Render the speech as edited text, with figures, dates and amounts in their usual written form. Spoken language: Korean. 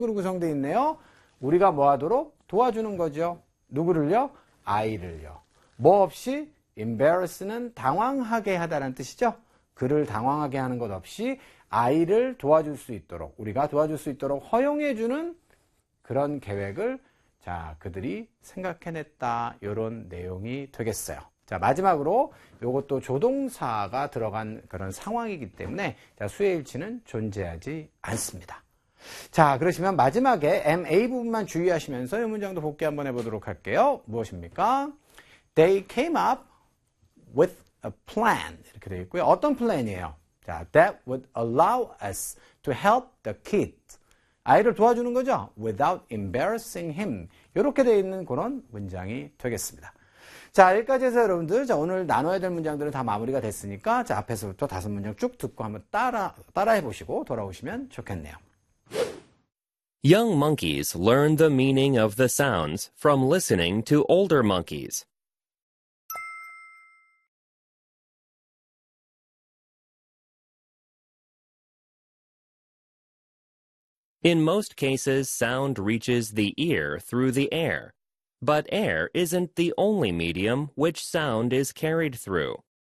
으로 구성되어 있네요. 우리가 뭐 하도록 도와주는 거죠. 누구를요? 아이를요. 뭐 없이 embarrass는 당황하게 하다라는 뜻이죠. 그를 당황하게 하는 것 없이 아이를 도와줄 수 있도록, 우리가 도와줄 수 있도록 허용해주는 그런 계획을 자, 그들이 생각해냈다. 이런 내용이 되겠어요. 자, 마지막으로 이것도 조동사가 들어간 그런 상황이기 때문에 자, 수의 일치는 존재하지 않습니다. 자, 그러시면 마지막에 MA 부분만 주의하시면서 이 문장도 복귀 한번 해보도록 할게요. 무엇입니까? They came up with a plan. 이렇게 되어 있고요. 어떤 플랜이에요? 자, that would allow us to help the kid. 아이를 도와주는 거죠. Without embarrassing him. 이렇게 되어 있는 그런 문장이 되겠습니다. 자, 여기까지 해서 여러분들, 자, 오늘 나눠야 될 문장들은 다 마무리가 됐으니까, 자, 앞에서부터 5문장 쭉 듣고 한번 따라해 보시고 돌아오시면 좋겠네요. Young monkeys learn the meaning of the sounds from listening to older monkeys. In most cases, sound reaches the ear through the air, but air isn't the only medium which sound is carried through.